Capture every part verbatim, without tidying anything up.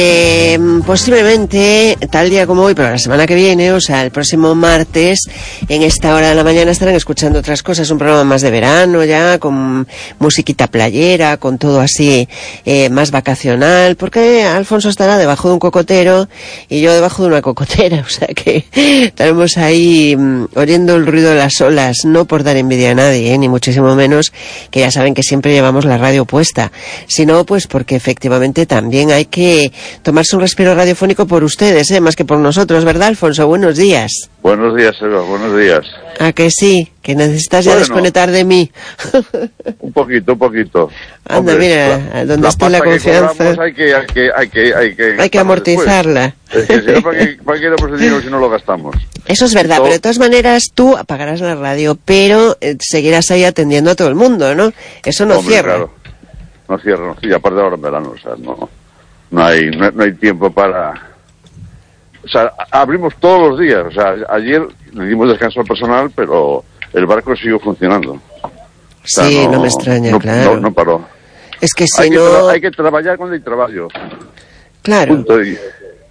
Eh, posiblemente tal día como hoy, pero la semana que viene, o sea, el próximo martes, en esta hora de la mañana estarán escuchando otras cosas, un programa más de verano ya, con musiquita playera, con todo así eh, más vacacional, porque Alfonso estará debajo de un cocotero y yo debajo de una cocotera, o sea que estaremos ahí mmm, oyendo el ruido de las olas, no por dar envidia a nadie, ¿eh? Ni muchísimo menos, que ya saben que siempre llevamos la radio puesta, sino pues porque efectivamente también hay que tomarse un respiro radiofónico por ustedes, ¿eh? Más que por nosotros, ¿verdad, Alfonso? Buenos días. Buenos días, Eva, buenos días. ¿A que sí? Que necesitas ya bueno, desconectar de mí. Un poquito, un poquito. Anda, Hombre, mira, la, donde la está la confianza. Que hay, que, hay, que, hay, que, hay, que hay que amortizarla. Es que si no, ¿para qué, para qué damos el dinero si no lo gastamos? Eso es verdad, todo... pero de todas maneras tú apagarás la radio, pero eh, seguirás ahí atendiendo a todo el mundo, ¿no? Eso no Hombre, cierra. Claro. No cierra, no. Y aparte ahora en verano, o sea, no, no, hay, no, no hay tiempo para... O sea, abrimos todos los días. O sea, ayer le dimos descanso al personal, pero el barco siguió funcionando. O sea, sí, no, no me extraña, no, claro. No, no paró. Es que si hay no... Que tra- hay que trabajar cuando hay trabajo. Claro. Punto. Y,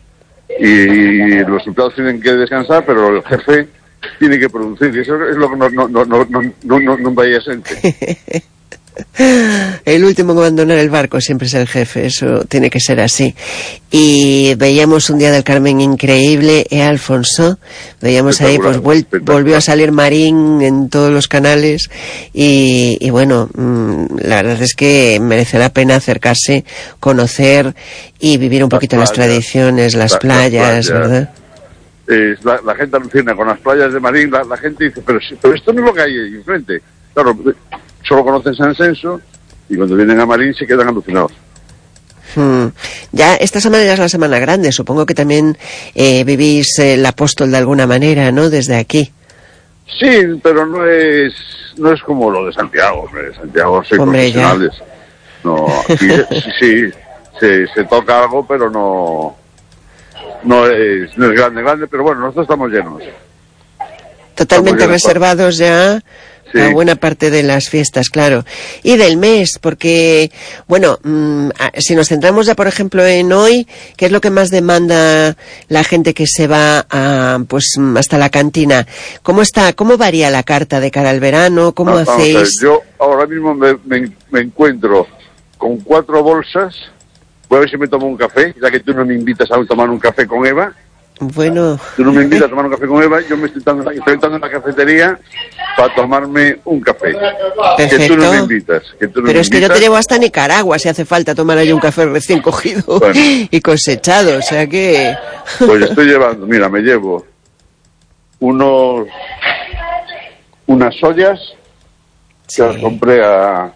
y los empleados tienen que descansar, pero el jefe tiene que producir. Y eso es lo que no, no, no, no, no, no, no, no vaya gente. El último en abandonar el barco siempre es el jefe, eso tiene que ser así. Y veíamos un día del Carmen increíble, ¿eh, Alfonso? Veíamos ahí, pues vuel- volvió a salir Marín en todos los canales y, y bueno, mmm, la verdad es que merece la pena acercarse, conocer y vivir un las poquito playas, las tradiciones, las, la, playas, las playas, ¿verdad? Eh, la, la gente alucina con las playas de Marín, la, la gente dice, pero, pero esto no es lo que hay ahí enfrente. Claro, solo conocen San Censo y cuando vienen a Marín se quedan alucinados. Hmm. Ya esta semana ya es la semana grande, supongo que también eh, vivís el apóstol de alguna manera, ¿no? Desde aquí. Sí, pero no es no es como lo de Santiago, hombre. Santiago soy Hombre, profesionales. Ya. No, aquí sí, sí se, se toca algo, pero no no es, no es grande, grande, pero bueno, nosotros estamos llenos. Totalmente estamos reservados ya. Sí. A buena parte de las fiestas, claro. Y del mes, porque, bueno, mmm, si nos centramos ya, por ejemplo, en hoy, ¿qué es lo que más demanda la gente que se va a, pues, hasta la cantina? ¿Cómo está, cómo varía la carta de cara al verano? ¿Cómo no, hacéis? Vamos a ver, yo ahora mismo me, me, me encuentro con cuatro bolsas. Voy a ver si me tomo un café, ya que tú no me invitas a tomar un café con Eva. Bueno. Tú no me invitas a tomar un café con Eva, yo me estoy entrando, estoy entrando en la cafetería para tomarme un café. Perfecto. Que tú no me invitas. Que tú no Pero me es invitas. que yo te llevo hasta Nicaragua si hace falta tomar ahí un café recién cogido bueno. y cosechado, o sea que... Pues estoy llevando, mira, me llevo unos unas ollas sí. que las compré a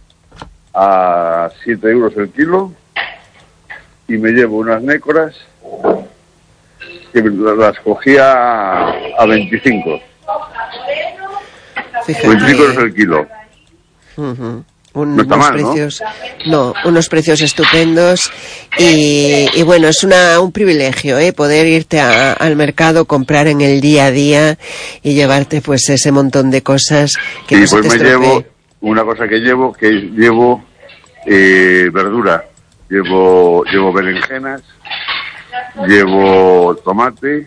a siete euros el kilo y me llevo unas nécoras que las cogía a veinticinco. Fíjate. veinticinco euros el kilo. Uh-huh. Un, no está unos mal, precios, ¿no? no, unos precios estupendos y, y bueno, es una un privilegio, ¿eh? Poder irte a, al mercado, comprar en el día a día y llevarte pues ese montón de cosas que y no se pues te me estropee. llevo una cosa que llevo, que llevo eh, verdura, llevo llevo berenjenas, llevo tomate,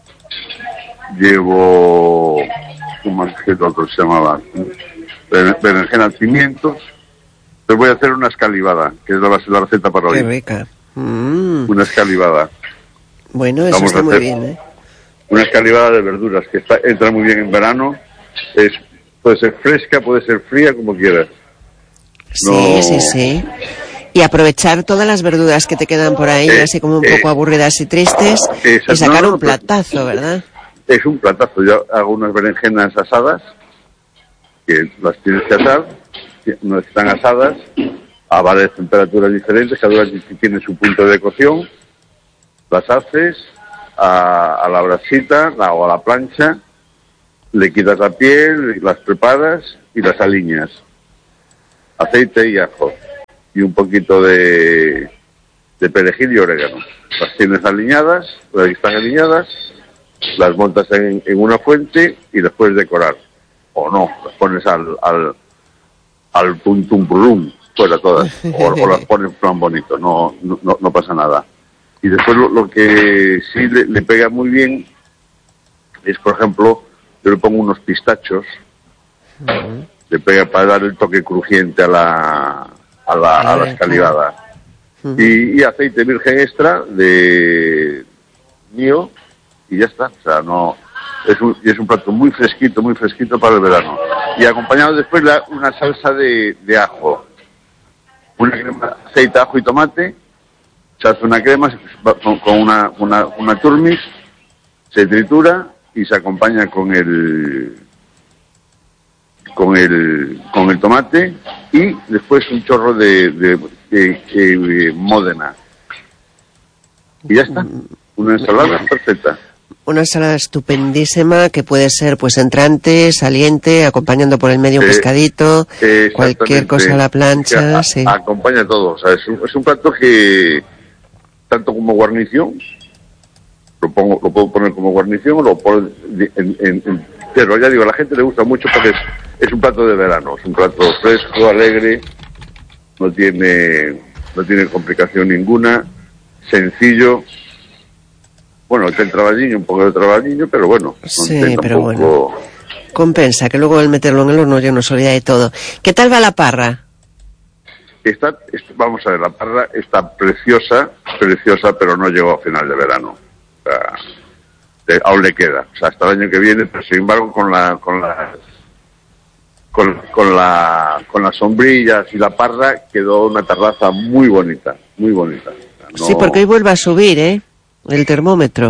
llevo, ¿cómo es que otro se llamaba? Berenjenas, pimientos. Entonces voy a hacer una escalivada, que es la, la receta para hoy. Qué rica. Mm. Una escalivada. Bueno, eso Vamos está muy bien, ¿eh? Una escalivada de verduras, que está, entra muy bien en verano. Es, puede ser fresca, puede ser fría, como quieras. Sí, no... sí, sí. Y aprovechar todas las verduras que te quedan por ahí, eh, así como un eh, poco aburridas y tristes, eh, y sacar no, no, un platazo, ¿verdad? Es un platazo. Yo hago unas berenjenas asadas, que las tienes que asar, no están asadas, a varias temperaturas diferentes, cada una tiene su punto de cocción, las haces a, a la brasita la, o a la plancha, le quitas la piel, las preparas y las aliñas. Aceite y ajo. Y un poquito de, de perejil y orégano. Las tienes aliñadas, las están aliñadas, las montas en, en una fuente y las puedes decorar. O no, las pones al al, al puntum plum, fuera todas. O, o las pones en plan bonito, no, no, no pasa nada. Y después lo, lo que sí le, le pega muy bien es, por ejemplo, yo le pongo unos pistachos, uh-huh. le pega para dar el toque crujiente a la a la, a la escalivada. Uh-huh. Y, y aceite virgen extra de mío y ya está. O sea, no es un, es un plato muy fresquito, muy fresquito para el verano. Y acompañado después la, una salsa de, de ajo, una crema, aceite, ajo y tomate. Se hace una crema con, con una, una, una turmis, se tritura y se acompaña con el con el con el tomate y después un chorro de, de, de, de, de Módena. Y ya está, una ensalada perfecta. Una ensalada estupendísima que puede ser pues entrante, saliente, acompañando por el medio un eh, pescadito, cualquier cosa a la plancha. A, sí. Acompaña todo, o sea, es un, es un plato que tanto como guarnición, lo pongo, lo puedo poner como guarnición o lo pongo en, en, en, pero ya digo, a la gente le gusta mucho porque es, es un plato de verano, es un plato fresco, alegre, no tiene, no tiene complicación ninguna, sencillo. Bueno, el traballiño, un poco de traballiño, pero bueno. Sí, no pero bueno. Compensa, que luego el meterlo en el horno ya nos olvida de todo. ¿Qué tal va la parra? Está, está, vamos a ver, la parra está preciosa, preciosa, pero no llegó a final de verano. O sea, de, aún le queda. O sea, hasta el año que viene, pero sin embargo, con la, con la, con, con la, con las sombrillas y la parra quedó una terraza muy bonita, muy bonita. O sea, no... Sí, porque hoy vuelve a subir, ¿eh? El termómetro.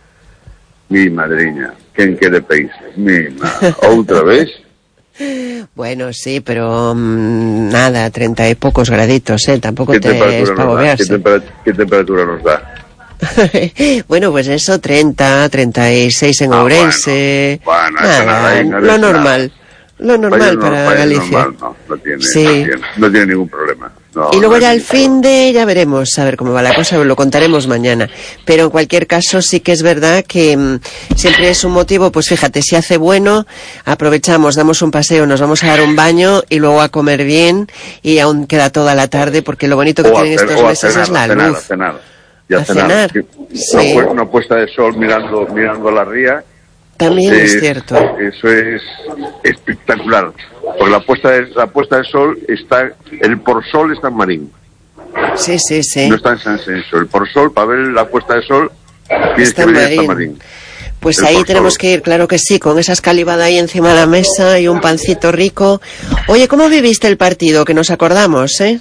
Mi madriña, ¿quién quiere país? Mi madre. ¿Otra vez? Bueno, sí, pero mmm, nada, treinta y pocos graditos, ¿eh? Tampoco te es para agobiarse. ¿Qué, temperatura, ¿Qué temperatura nos da? Bueno, pues eso, treinta, treinta y seis en ah, Ourense. Bueno, bueno, nada, no lo normal. Lo normal vaya, para no, Galicia. Normal, no, no, tiene, sí. no, tiene, no tiene ningún problema. No, y luego no ya al fin de, ya veremos, a ver cómo va la cosa, lo contaremos mañana. Pero en cualquier caso sí que es verdad que mmm, siempre es un motivo, pues fíjate, si hace bueno, aprovechamos, damos un paseo, nos vamos a dar un baño y luego a comer bien y aún queda toda la tarde porque lo bonito que o tienen hacer, estos meses cenar, es la cenar, luz. A cenar, y a, a cenar. cenar. Sí. Una, una puesta de sol mirando, mirando la ría. También es, es cierto. Eso es espectacular. Porque la puesta de, la puesta de sol está, el por sol está en Marín. Sí, sí, sí. No está en San Censo. El por sol, para ver la puesta de sol, tienes que venir hasta Marín. Pues el ahí tenemos sol. Que ir, claro que sí, con esa escalivada ahí encima de la mesa y un pancito rico. Oye, ¿cómo viviste el partido? Que nos acordamos, ¿eh?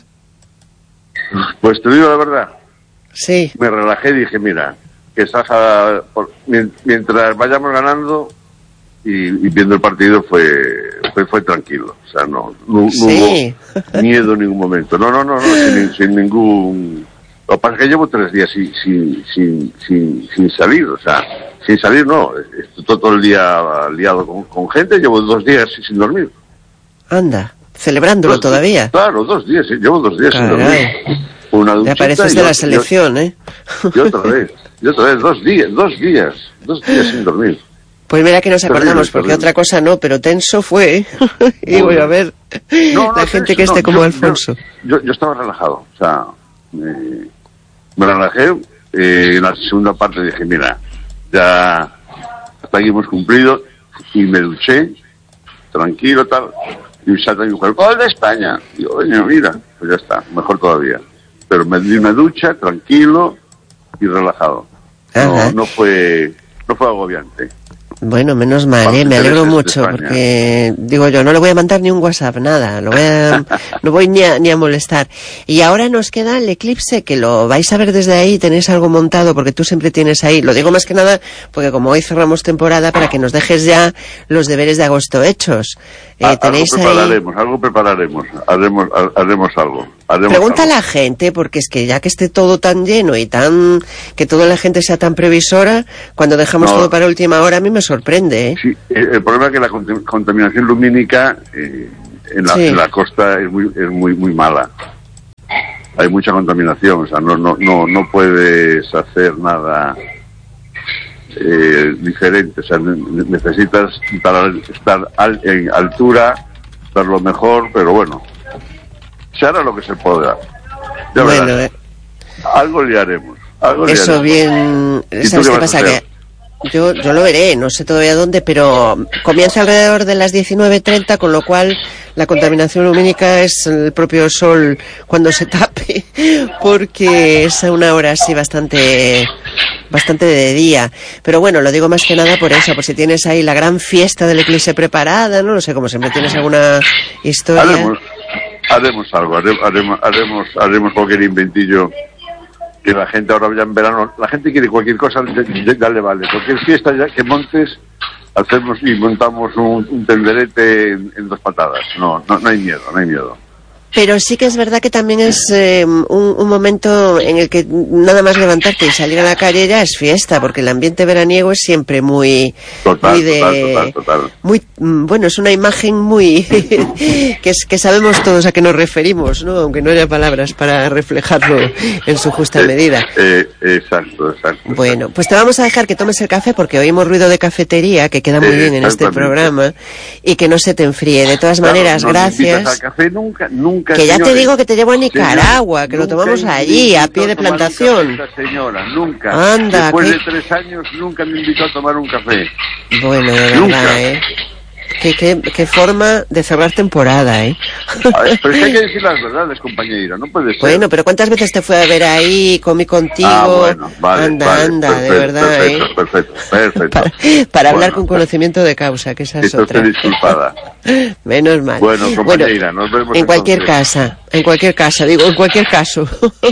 Pues te digo la verdad. Sí. Me relajé y dije, mira, que Saja, por, mientras vayamos ganando y, y viendo el partido fue, fue fue tranquilo, o sea, no, no, no sí. hubo miedo en ningún momento, no, no, no, no sin, sin ningún... Lo que pasa es que llevo tres días sin, sin, sin, sin, sin salir, o sea, sin salir no, estoy todo el día liado con, con gente, llevo dos días sin dormir. Anda, celebrándolo dos, todavía. Claro, dos días, llevo dos días Caray. sin dormir. Una duchita, ya pareces de la selección, yo, ¿eh? Y otra vez, y otra vez, dos días, dos días, dos días sin dormir. Pues mira que nos acordamos, porque terrible. Otra cosa no, pero tenso fue, y voy a ver no, no, la gente tenso, que esté no, como yo, Alfonso. Yo, yo, yo estaba relajado, o sea, me, me relajé, eh, en la segunda parte dije, mira, ya hasta aquí hemos cumplido, y me duché, tranquilo, tal, y salta y dijo, el gol de España. Y yo, oye, mira, pues ya está, mejor todavía. Pero me di una ducha, tranquilo y relajado. No, no fue no fue agobiante. Bueno, menos mal, ¿eh? Me alegro mucho, porque, digo yo, no le voy a mandar ni un WhatsApp, nada, lo voy a, no voy ni a, ni a molestar. Y ahora nos queda el eclipse, que lo vais a ver desde ahí, tenéis algo montado, porque tú siempre tienes ahí, lo digo más que nada, porque como hoy cerramos temporada, para que nos dejes ya los deberes de agosto hechos. Eh, ah, tenéis algo prepararemos, ahí... algo prepararemos, haremos, haremos algo. Haremos Pregunta algo. a la gente, porque es que ya que esté todo tan lleno y tan, que toda la gente sea tan previsora, cuando dejamos no. todo para última hora, a mí me sorprende, ¿eh? Sí, el problema es que la contaminación lumínica eh, en, la, sí. en la costa es muy es muy muy mala. Hay mucha contaminación, o sea, no no no no puedes hacer nada eh, diferente, o sea, necesitas estar, estar al, en altura, estar lo mejor, pero bueno, se hará lo que se podrá. Ya bueno, verás, eh. algo le haremos. Algo eso diario. Bien, ¿sabes qué pasa? Que yo, yo lo veré, no sé todavía dónde, pero comienza alrededor de las diecinueve treinta, con lo cual la contaminación lumínica es el propio sol cuando se tape, porque es a una hora así bastante bastante de día. Pero bueno, lo digo más que nada por eso, por si tienes ahí la gran fiesta del eclipse preparada, no lo sé, como siempre tienes alguna historia. Haremos, haremos algo, haremos, haremos, haremos cualquier inventillo. Que la gente ahora ya en verano, la gente quiere cualquier cosa, ya le vale. Cualquier fiesta ya que montes, hacemos y montamos un, un tenderete en, en dos patadas. No, no, no hay miedo, no hay miedo. Pero sí que es verdad que también es eh, un, un momento en el que nada más levantarte y salir a la calle ya es fiesta, porque el ambiente veraniego es siempre muy, total, muy de, total, total, total. muy, bueno, es una imagen muy que es que sabemos todos a qué nos referimos, ¿no? Aunque no haya palabras para reflejarlo en su justa eh, medida. Eh, exacto, exacto. Bueno, pues te vamos a dejar que tomes el café porque oímos ruido de cafetería que queda muy eh, bien en este programa y que no se te enfríe. De todas claro, maneras, no gracias. Al café nunca, nunca. Que ya señores, te digo que te llevo a Nicaragua, señor, que lo tomamos allí, a pie de plantación. Esta señora, nunca. Anda, después ¿qué? de tres años nunca me invitó a tomar un café. Bueno, de verdad, nunca. ¿eh? Qué, qué, qué forma de cerrar temporada, ¿eh? Ver, pero es que hay que decir las verdades, compañera, no puede ser. Bueno, pero ¿cuántas veces te fui a ver ahí, comí contigo? Ah, bueno, vale, anda, vale, anda, perfecto, de verdad, perfecto, ¿eh? Perfecto, perfecto. Para, para bueno, hablar con conocimiento de causa, que esa es otra. Estoy disculpada. Menos mal. Bueno, compañera, bueno, nos vemos en cualquier entonces. casa, en cualquier casa, digo, en cualquier caso.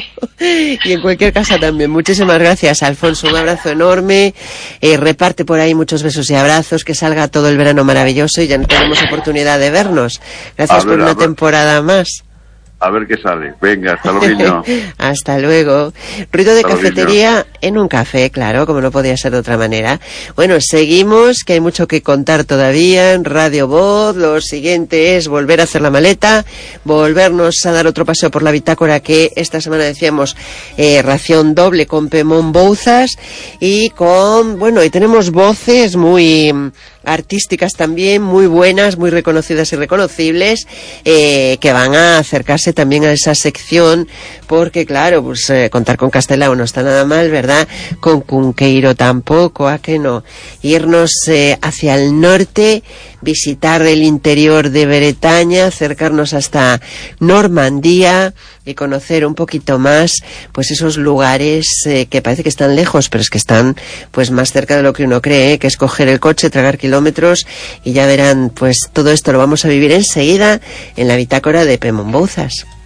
Y en cualquier casa también. Muchísimas gracias, Alfonso. Un abrazo enorme. Eh, reparte por ahí muchos besos y abrazos. Que salga todo el verano maravilloso y ya no tenemos oportunidad de vernos. Gracias ver, por una temporada más. A ver qué sale. Venga, hasta luego. Hasta luego. Ruido de hasta cafetería en un café, claro, como no podía ser de otra manera. Bueno, seguimos, que hay mucho que contar todavía en Radio Voz. Lo siguiente es volver a hacer la maleta, volvernos a dar otro paseo por la bitácora, que esta semana decíamos eh, ración doble con Pemón Bouzas y con, bueno, y tenemos voces muy artísticas también, muy buenas, muy reconocidas y reconocibles, eh, que van a acercarse también a esa sección, porque claro, pues eh, contar con Castelao no está nada mal, ¿verdad? Con Cunqueiro tampoco, ¿a qué no? Irnos eh, hacia el norte, visitar el interior de Bretaña, acercarnos hasta Normandía y conocer un poquito más pues esos lugares eh, que parece que están lejos, pero es que están pues más cerca de lo que uno cree, ¿eh? Que es coger el coche, tragar kilómetros, y ya verán, pues todo esto lo vamos a vivir enseguida en la bitácora de Pemón Bouzas.